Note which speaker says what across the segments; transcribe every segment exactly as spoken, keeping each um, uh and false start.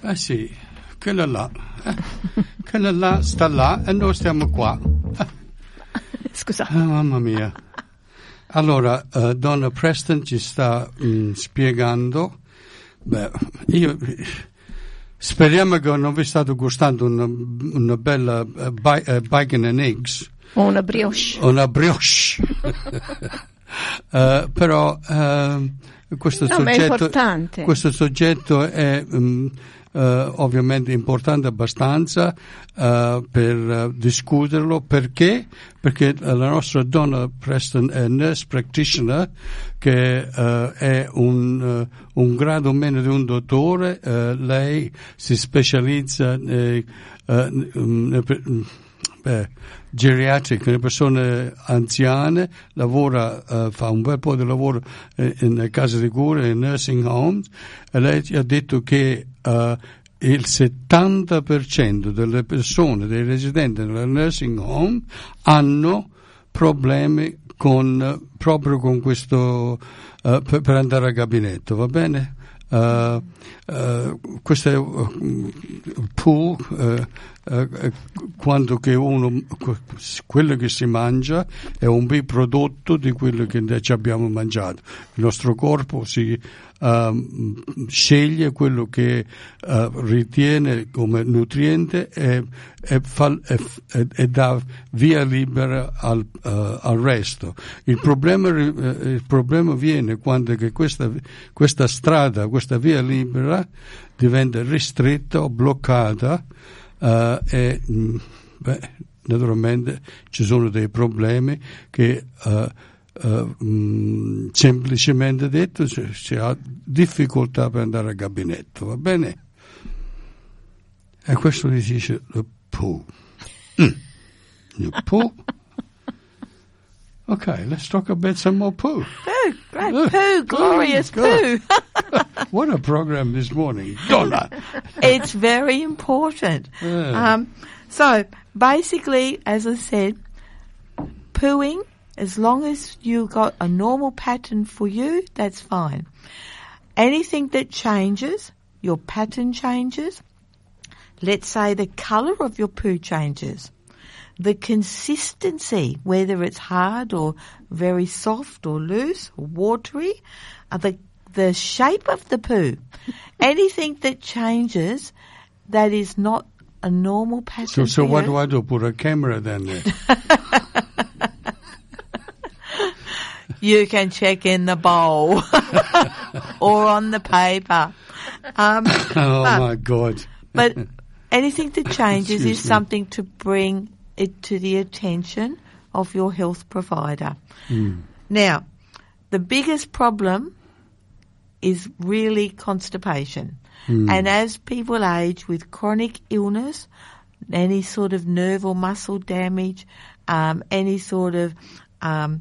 Speaker 1: Eh sì, quella là. Eh. Quella là sta là e noi stiamo qua.
Speaker 2: Scusate.
Speaker 1: Oh, mamma mia. Allora, uh, Donna Preston ci sta mh, spiegando. Beh, io speriamo che non vi state gustando una, una bella uh, bi- uh, bacon and eggs.
Speaker 2: O una brioche.
Speaker 1: Una brioche. uh, però uh, questo,
Speaker 2: no,
Speaker 1: soggetto,
Speaker 2: è
Speaker 1: questo soggetto è um, uh, ovviamente importante abbastanza uh, per uh, discuterlo. Perché? Perché la nostra Donna Preston è nurse practitioner, che uh, è un, uh, un grado meno di un dottore. Uh, lei si specializza nei, uh, nei, Beh, geriatriche, le persone anziane, lavora, uh, fa un bel po' di lavoro eh, in case di cura, in nursing homes, e lei ci ha detto che uh, il settanta per cento delle persone, dei residenti nel nursing home, hanno problemi con, proprio con questo, uh, per, per andare al gabinetto, va bene? Uh, uh, questo è uh, pool, uh, uh, quando che uno, quello che si mangia è un biprodotto di quello che ci abbiamo mangiato. Il nostro corpo si uh, sceglie quello che uh, ritiene come nutriente e, e, fa, e, e dà via libera al, uh, al resto. Il problema, uh, il problema viene quando che questa, questa strada, questa via libera diventa ristretta o bloccata, uh, e mh, beh, naturalmente ci sono dei problemi che uh, uh, mh, semplicemente detto si, si ha difficoltà per andare al gabinetto, va bene? E questo si dice il poo. Mm. Il poo. Okay, let's talk about some more poo.
Speaker 2: Poo, great uh, poo, glorious poo.
Speaker 1: What a program this morning, Donna.
Speaker 2: It's very important.
Speaker 1: Yeah.
Speaker 2: Um, so, basically, as I said, pooing, as long as you got a normal pattern for you, that's fine. Anything that changes, your pattern changes, let's say the colour of your poo changes, the consistency, whether it's hard or very soft or loose or watery, uh, the the shape of the poo, anything that changes that is not a normal pattern.
Speaker 1: So, so
Speaker 2: for
Speaker 1: what
Speaker 2: you,
Speaker 1: do I do? Put a camera then there?
Speaker 2: You can check in the bowl or on the paper. Um,
Speaker 1: oh
Speaker 2: but,
Speaker 1: my God!
Speaker 2: But anything that changes
Speaker 1: Excuse
Speaker 2: is
Speaker 1: me.
Speaker 2: something to bring it to the attention of your health provider.
Speaker 1: Mm.
Speaker 2: Now, the biggest problem is really constipation.
Speaker 1: Mm.
Speaker 2: And as people age with chronic illness, any sort of nerve or muscle damage, um, any sort of um,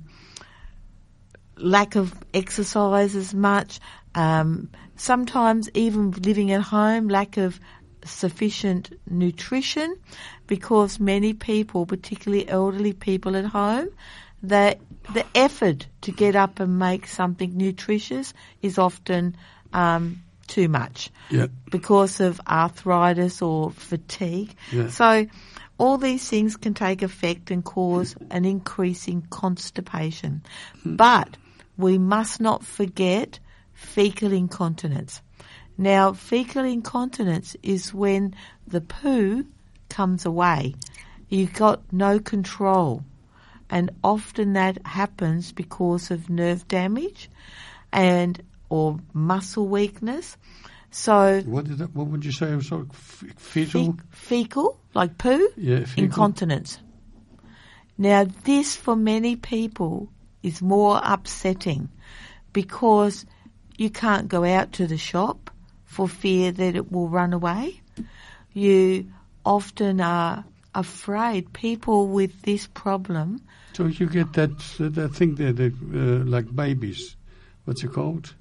Speaker 2: lack of exercise as much, um, sometimes even living at home, lack of sufficient nutrition, because many people, particularly elderly people at home, that the effort to get up and make something nutritious is often um, too much
Speaker 1: Yeah.
Speaker 2: because of arthritis or fatigue.
Speaker 1: Yeah.
Speaker 2: So all these things can take effect and cause an increase in constipation. But we must not forget fecal incontinence. Now, fecal incontinence is when the poo comes away. You've got no control. And often that happens because of nerve damage and or muscle weakness. So
Speaker 1: What did that, what would you say? I'm sorry, f- fetal?
Speaker 2: fe- fecal, like poo,
Speaker 1: Yeah, fecal.
Speaker 2: incontinence. Now, this for many people is more upsetting because you can't go out to the shop for fear that it will run away. You often are afraid. People with this problem.
Speaker 1: So you get that uh, that thing there, that, uh, like babies. What's it called?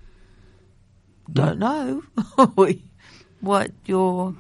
Speaker 2: Don't know what your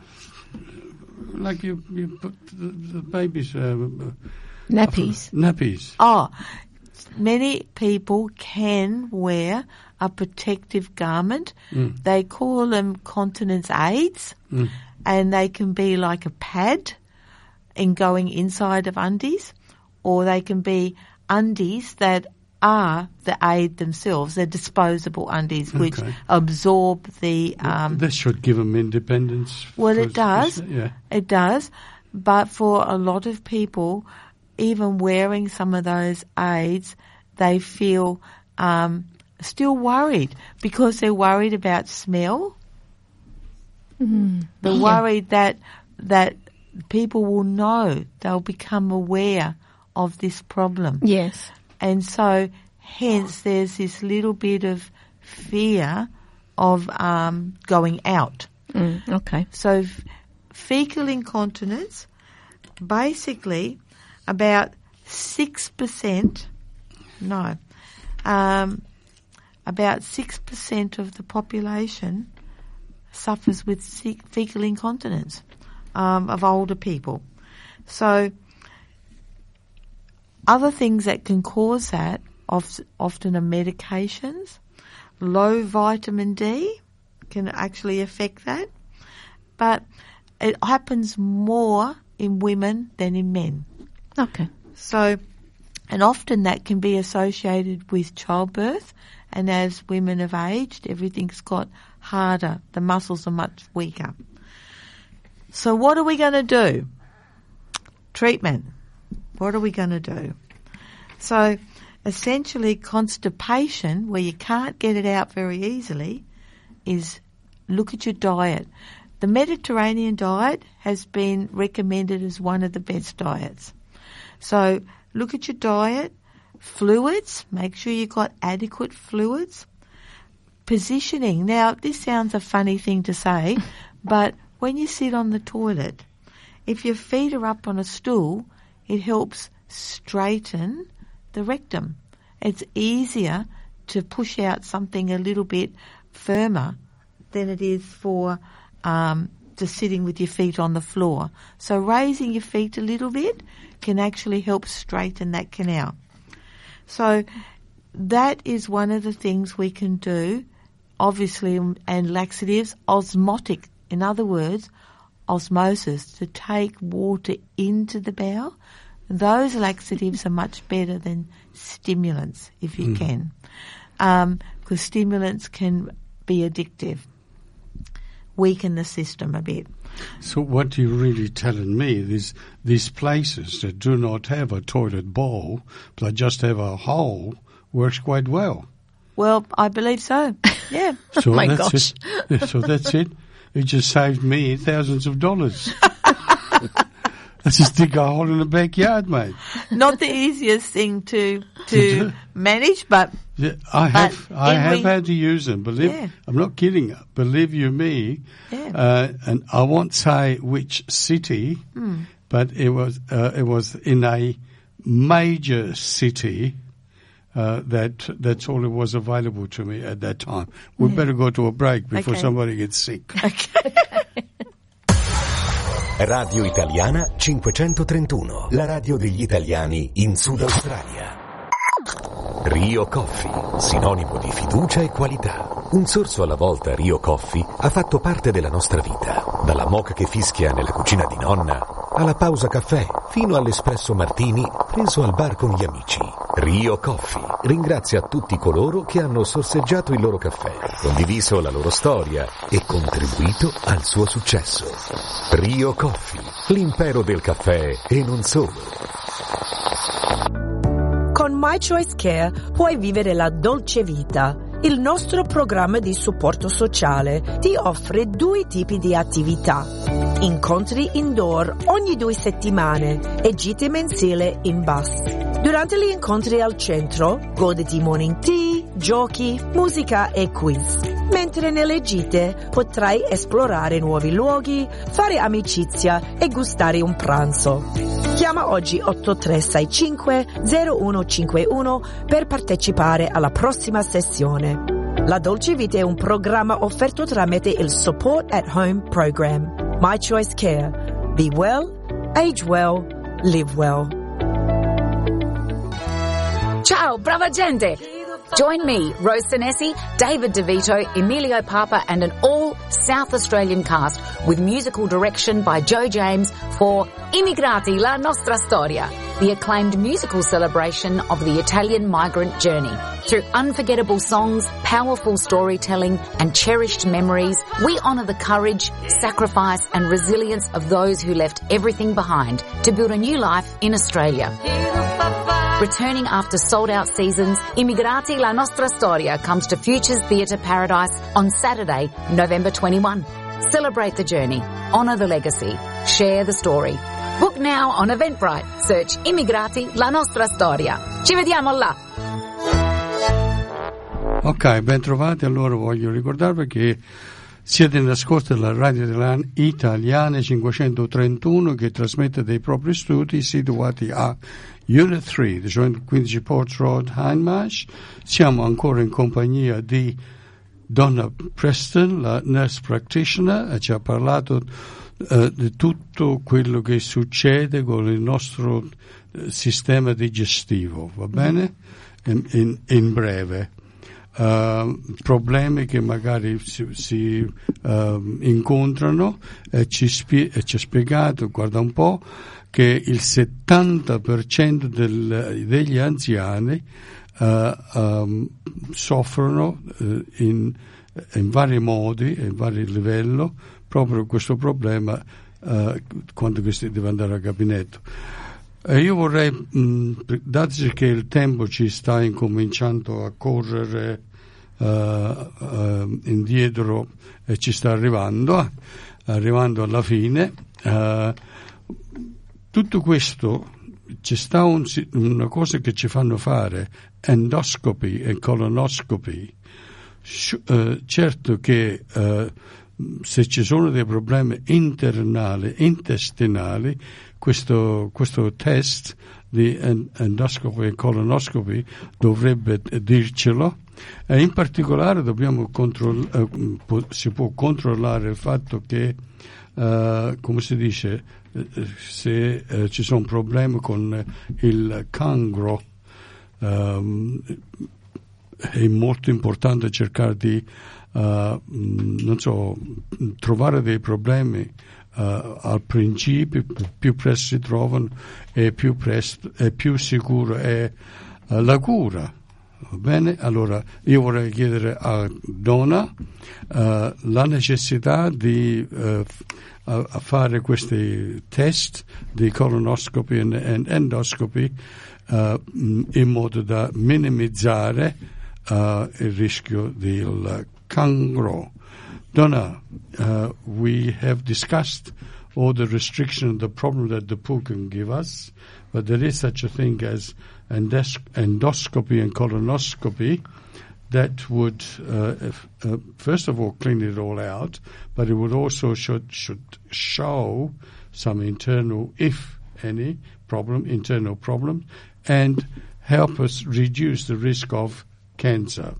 Speaker 1: Like you, you put the, the babies. Uh,
Speaker 2: nappies.
Speaker 1: Nappies.
Speaker 2: Oh, many people can wear a protective garment.
Speaker 1: Mm.
Speaker 2: They call them continence aids,
Speaker 1: Mm.
Speaker 2: and they can be like a pad in going inside of undies, or they can be undies that are the aid themselves. They're disposable undies which
Speaker 1: Okay.
Speaker 2: absorb the... Um,
Speaker 1: This should give them independence.
Speaker 2: well,
Speaker 1: for-
Speaker 2: it does.
Speaker 1: Yeah.
Speaker 2: It does. But for a lot of people, even wearing some of those aids, they feel um, still worried because they're worried about smell.
Speaker 3: Mm.
Speaker 2: They're worried that that people will know, they'll become aware of this problem.
Speaker 3: Yes.
Speaker 2: And so, hence, there's this little bit of fear of um, going out.
Speaker 3: Mm, okay.
Speaker 2: So, f- fecal incontinence, basically, about six percent, no, um, about six percent of the population suffers with fe- fecal incontinence um, of older people. So, other things that can cause that of, often are medications. Low vitamin D can actually affect that. But it happens more in women than in men.
Speaker 3: Okay.
Speaker 2: So, and often that can be associated with childbirth. And as women have aged, everything's got harder. The muscles are much weaker. So what are we going to do? Treatment. What are we going to do? So essentially constipation, where you can't get it out very easily, is look at your diet. The Mediterranean diet has been recommended as one of the best diets. So look at your diet. Fluids, make sure you've got adequate fluids. Positioning. Now, this sounds a funny thing to say, but when you sit on the toilet, if your feet are up on a stool, it helps straighten the rectum. It's easier to push out something a little bit firmer than it is for um, just sitting with your feet on the floor. So raising your feet a little bit can actually help straighten that canal. So that is one of the things we can do, obviously, and laxatives, osmotic, in other words, osmosis, to take water into the bowel. Those laxatives are much better than stimulants, if you mm. can, um, because stimulants can be addictive, weaken the system a bit.
Speaker 1: So what you're really telling me is these places that do not have a toilet bowl, but just have a hole, works quite well.
Speaker 2: Well, I believe so, yeah.
Speaker 1: So
Speaker 3: oh my
Speaker 1: that's
Speaker 3: gosh.
Speaker 1: it. So that's it. It just saved me thousands of dollars. I just dig a hole in the backyard, mate.
Speaker 2: Not the easiest thing to to manage, but
Speaker 1: yeah, I have
Speaker 2: but
Speaker 1: I have
Speaker 2: every,
Speaker 1: had to use them. Believe
Speaker 2: yeah.
Speaker 1: I'm not kidding. Believe you me.
Speaker 2: Yeah.
Speaker 1: Uh, and I won't say which city,
Speaker 2: mm.
Speaker 1: but it was uh, it was in a major city. Uh, that that's all it was available to me at that time. We
Speaker 2: yeah.
Speaker 1: better go to a break before
Speaker 2: okay.
Speaker 1: somebody gets sick.
Speaker 2: Okay.
Speaker 4: Radio Italiana cinquecentotrentuno, la radio degli italiani in Sud Australia. Rio Coffee, sinonimo di fiducia e qualità. Un sorso alla volta Rio Coffee ha fatto parte della nostra vita. Dalla moka che fischia nella cucina di nonna, alla pausa caffè, fino all'espresso martini preso al bar con gli amici. Rio Coffee ringrazia tutti coloro che hanno sorseggiato il loro caffè, condiviso la loro storia e contribuito al suo successo. Rio Coffee, l'impero del caffè e non solo.
Speaker 5: Con My Choice Care puoi vivere la dolce vita. Il nostro programma di supporto sociale ti offre due tipi di attività. Incontri indoor ogni due settimane e gite mensili in bus. Durante gli incontri al centro, goditi morning tea, giochi, musica e quiz. Mentre nelle gite potrai esplorare nuovi luoghi, fare amicizia e gustare un pranzo. Chiama oggi otto tre sei cinque zero uno cinque uno per partecipare alla prossima sessione. La Dolce Vita è un programma offerto tramite il Support at Home Program. My Choice Care. Be well, age well, live well.
Speaker 6: Ciao! Ciao, brava gente! Join me, Rose Senesi, David DeVito, Emilio Papa and an all South Australian cast with musical direction by Joe James for Immigrati, la nostra storia, the acclaimed musical celebration of the Italian migrant journey. Through unforgettable songs, powerful storytelling and cherished memories, we honour the courage, sacrifice and resilience of those who left everything behind to build a new life in Australia. Returning after sold-out seasons, Immigrati la nostra storia comes to Futures Theatre Paradise on Saturday, November twenty-first. Celebrate the journey, honour the legacy, share the story. Book now on Eventbrite. Search Immigrati la nostra storia. Ci vediamo là!
Speaker 1: Ok, ben trovati. Allora voglio ricordarvi che siete nell'ascolto della Radio Italiana cinquecentotrentuno che trasmette dai propri studi situati a Unit tre, quindici Port Road, Hindmarsh. Siamo ancora in compagnia di Donna Preston, la nurse practitioner, e ci ha parlato uh, di tutto quello che succede con il nostro uh, sistema digestivo, va bene? In, in, in breve. Uh, problemi che magari si, si uh, incontrano e ci, spie- e ci ha spiegato, guarda un po', che il settanta per cento del, degli anziani uh, um, soffrono uh, in, in vari modi, in vari livelli, proprio questo problema uh, quando si deve andare al gabinetto. E io vorrei, mh, dato che il tempo ci sta incominciando a correre uh, uh, indietro e ci sta arrivando, arrivando alla fine, uh, tutto questo ci sta un, una cosa che ci fanno fare, endoscopy e colonoscopy. Uh, certo che uh, se ci sono dei problemi internali, intestinali, questo, questo test di endoscopy e colonoscopy dovrebbe dircelo, e in particolare dobbiamo controll- uh, po- si può controllare il fatto che, uh, come si dice, uh, se uh, ci sono problemi con il cancro, um, è molto importante cercare di uh, non so, trovare dei problemi uh, al principio, più presto si trovano e più presto e più sicuro è uh, la cura. Va bene? Allora io vorrei chiedere a Donna uh, la necessità di uh, a, a fare questi test di colonoscopy e endoscopy uh, in modo da minimizzare Uh, il rischio del cancro. Donna, uh, we have discussed all the restriction, the problem that the poo can give us, but there is such a thing as endos- endoscopy and colonoscopy that would, uh, if, uh, first of all, clean it all out, but it would also should, should show some internal, if any, problem, internal problems, and help us reduce the risk of cancer.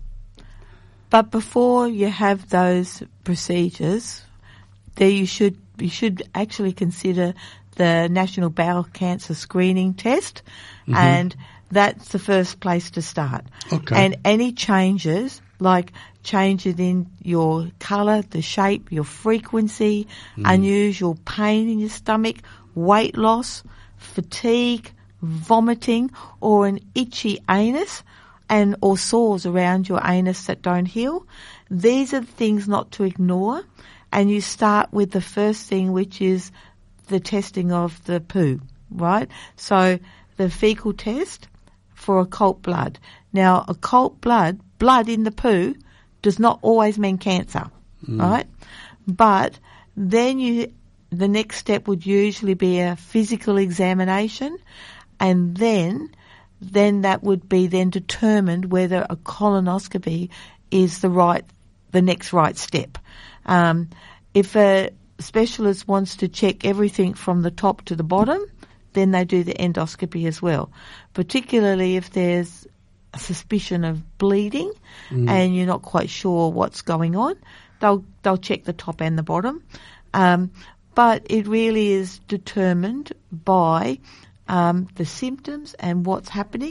Speaker 2: But before you have those procedures, there you should you should actually consider the National Bowel Cancer Screening Test, mm-hmm. and that's the first place to start.
Speaker 1: Okay.
Speaker 2: And any changes, like changes in your colour, the shape, your frequency, mm. unusual pain in your stomach, weight loss, fatigue, vomiting, or an itchy anus, and or sores around your anus that don't heal. These are the things not to ignore, and you start with the first thing, which is the testing of the poo, right? So the fecal test for occult blood. Now, occult blood, blood in the poo, does not always mean cancer, mm. right? But then you, the next step would usually be a physical examination, and then then that would be then determined whether a colonoscopy is the right, the next right step. Um, if a specialist wants to check everything from the top to the bottom, then they do the endoscopy as well, particularly if there's a suspicion of bleeding mm. and you're not quite sure what's going on. They'll they'll check the top and the bottom, um, but it really is determined by Um, the symptoms and what's happening,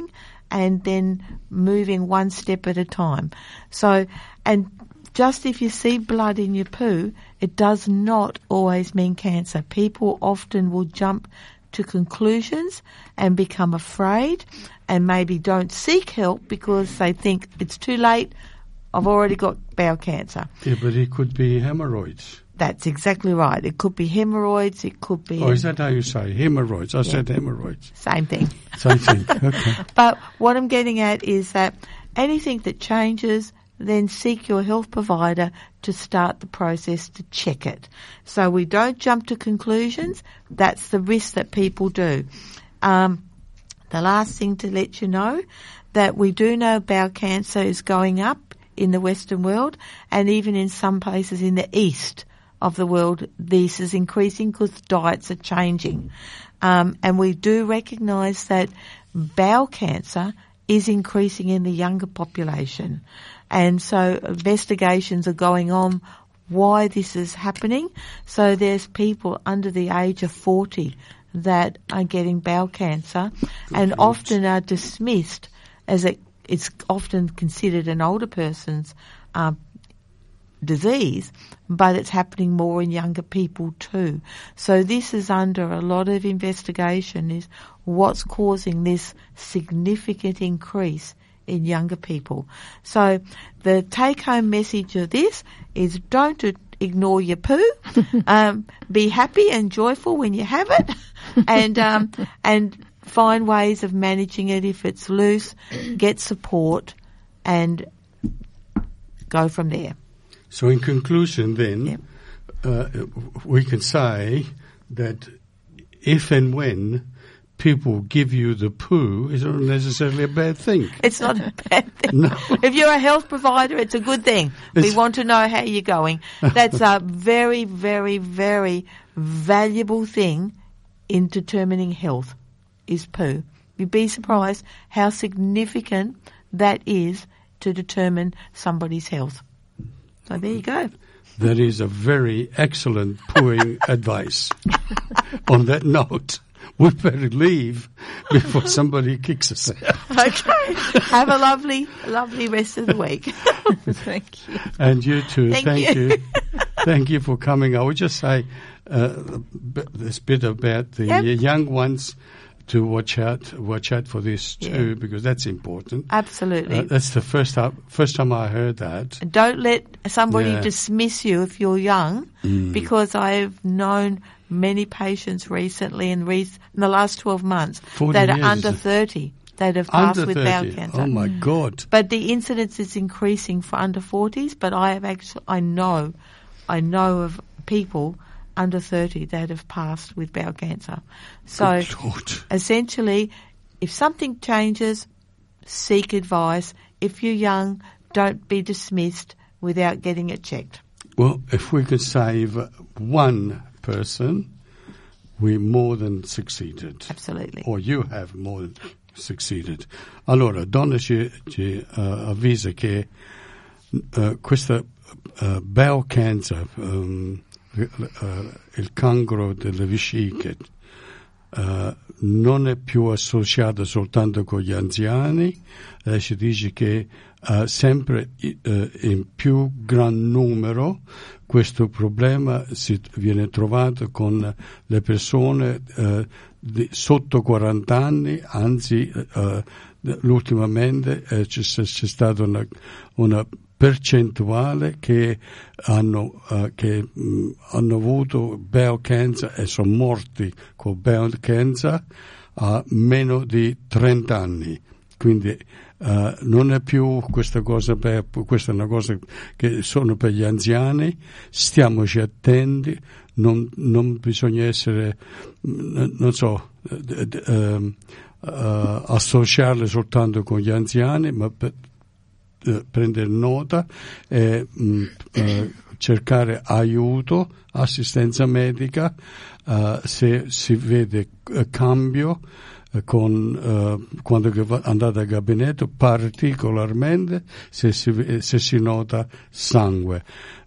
Speaker 2: and then moving one step at a time. So, and just if you see blood in your poo, it does not always mean cancer. People often will jump to conclusions and become afraid and maybe don't seek help because they think it's too late, I've already got bowel cancer.
Speaker 1: Yeah, but it could be hemorrhoids.
Speaker 2: That's exactly right. It could be hemorrhoids, it could be...
Speaker 1: Oh, is that how you say? Hemorrhoids. I yeah. said hemorrhoids.
Speaker 2: Same thing.
Speaker 1: Same thing, okay.
Speaker 2: But what I'm getting at is that anything that changes, then seek your health provider to start the process to check it. So we don't jump to conclusions. That's the risk that people do. Um, the last thing to let you know, that we do know bowel cancer is going up in the Western world, and even in some places in the East of the world, this is increasing because diets are changing. Um, and we do recognise that bowel cancer is increasing in the younger population. And so investigations are going on why this is happening. So there's people under the age of forty that are getting bowel cancer and often are dismissed as it, it's often considered an older person's um, disease, but it's happening more in younger people too. So this is under a lot of investigation, is what's causing this significant increase in younger people. So the take-home message of this is don't ignore your poo. um, be happy and joyful when you have it, and um, and find ways of managing it if it's loose. Get support and go from there.
Speaker 1: So in conclusion then,
Speaker 2: yep.
Speaker 1: uh, we can say that if and when people give you the poo, it's not necessarily a bad thing.
Speaker 2: It's not a bad thing.
Speaker 1: No.
Speaker 2: If you're a health provider, it's a good thing.
Speaker 1: It's
Speaker 2: we want to know how you're going. That's a very, very, very valuable thing in determining health, is poo. You'd be surprised how significant that is to determine somebody's health. So there you go.
Speaker 1: That is a very excellent pooing advice. On that note, we better leave before somebody kicks us out.
Speaker 2: Okay. Have a lovely, lovely rest of the week.
Speaker 3: Thank you.
Speaker 1: And you too.
Speaker 2: Thank,
Speaker 1: Thank
Speaker 2: you.
Speaker 1: you. Thank you for coming. I would just say uh, this bit about the
Speaker 2: Yep.
Speaker 1: young ones to watch out, watch out for this too,
Speaker 2: Yeah.
Speaker 1: because that's important.
Speaker 2: Absolutely.
Speaker 1: Uh, that's the first time, first time I heard that.
Speaker 2: And don't let somebody
Speaker 1: Yeah.
Speaker 2: dismiss you if you're young,
Speaker 1: Mm.
Speaker 2: because I've known many patients recently in, re- in the last twelve months
Speaker 1: forty
Speaker 2: that are
Speaker 1: years.
Speaker 2: under thirty that have passed
Speaker 1: Under
Speaker 2: with
Speaker 1: thirty.
Speaker 2: bowel cancer.
Speaker 1: Oh my God.
Speaker 2: But the incidence is increasing for under forties, but I have actually, I know, I know of people under thirty that have passed with bowel cancer. So
Speaker 1: Good Lord.
Speaker 2: essentially, if something changes, seek advice. If you're young, don't be dismissed without getting it checked.
Speaker 1: Well, if we could save one person, we more than succeeded.
Speaker 2: Absolutely.
Speaker 1: Or you have more than succeeded. Allora, Donna ci, ci uh, avvisa che uh, questa uh, bowel cancer, um, uh, il cancro delle vesciche, uh, non è più associata soltanto con gli anziani. Lei ci dice che uh, sempre uh, in più gran numero questo problema si viene trovato con le persone uh, di, sotto quaranta anni, anzi uh, ultimamente uh, c'è, c'è stata una, una percentuale che hanno, uh, che, mh, hanno avuto bowel cancer e sono morti con bowel cancer a meno di trenta anni. Quindi uh, non è più questa cosa, per, questa è una cosa che sono per gli anziani. Stiamoci attenti, non, non bisogna essere, non so, uh, uh, uh, associarle soltanto con gli anziani, ma per uh, prendere nota e mh, uh, cercare aiuto, assistenza medica, uh, se si vede uh, cambio con uh, quando andate al gabinetto, particolarmente se si, se si nota sangue.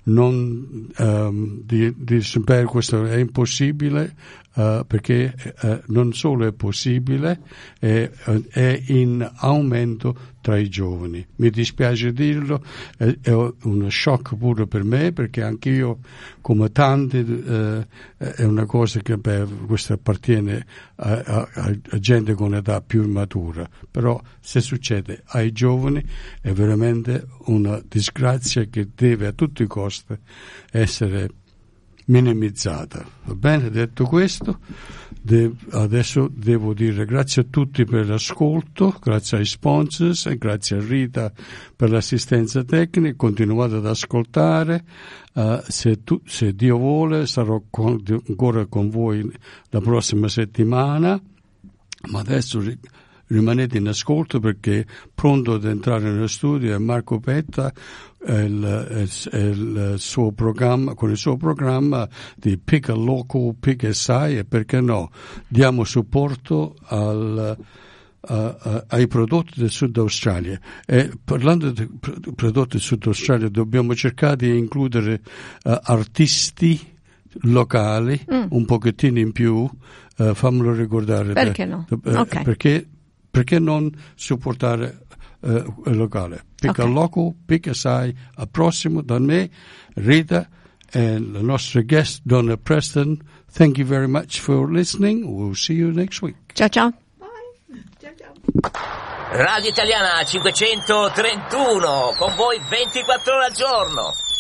Speaker 1: non um, di, di sapere questo è impossibile, uh, perché uh, non solo è possibile, è, è in aumento tra i giovani. Mi dispiace dirlo, è, è uno shock pure per me, perché anch'io, come tanti, uh, è una cosa che beh, questo appartiene a, a, a gente con età più matura, però se succede ai giovani è veramente una disgrazia che deve a tutti i costi essere minimizzata. Va bene? Detto questo, de- adesso devo dire grazie a tutti per l'ascolto, grazie ai sponsors e grazie a Rita per l'assistenza tecnica. Continuate ad ascoltare, uh, se, tu- se Dio vuole sarò con- ancora con voi la prossima settimana, ma adesso ri- rimanete in ascolto, perché pronto ad entrare nello studio è Marco Petta, il, il, il suo programma, con il suo programma di Pick a Local, Pick a Sai, e perché no, diamo supporto al, uh, uh, ai prodotti del Sud Australia. E parlando di prodotti del Sud Australia, dobbiamo cercare di includere uh, artisti locali, mm. un pochettino in più, uh, fammelo ricordare.
Speaker 3: Perché no?
Speaker 1: Uh,
Speaker 3: okay.
Speaker 1: Perché perché non supportare uh, il locale? Pick a
Speaker 3: okay.
Speaker 1: local, pick a sai. Al prossimo da me, Rita, e la nostra guest Donna Preston. Thank you very much for listening. We'll see you next week.
Speaker 3: Ciao ciao.
Speaker 2: Bye. Ciao ciao.
Speaker 7: Radio Italiana cinquecentotrentuno, con voi ventiquattro ore al giorno.